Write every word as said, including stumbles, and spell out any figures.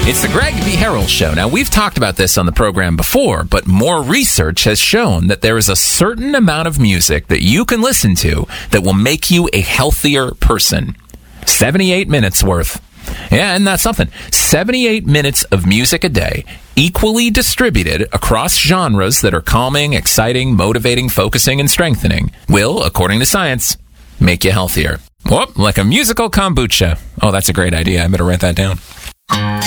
It's the Greg V. Harrell Show. Now, we've talked about this on the program before, but more research has shown that there is a certain amount of music that you can listen to that will make you a healthier person. seventy-eight minutes worth. Yeah, and that's something. seventy-eight minutes of music a day, equally distributed across genres that are calming, exciting, motivating, focusing, and strengthening, will, according to science, make you healthier. Whoop, like a musical kombucha. Oh, that's a great idea. I better write that down.